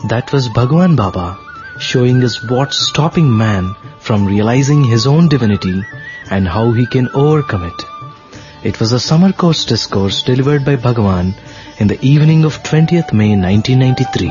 That was Bhagwan Baba, showing us what's stopping man from realizing his own divinity and how he can overcome it. It was a summer course discourse delivered by Bhagwan in the evening of 20th May 1993.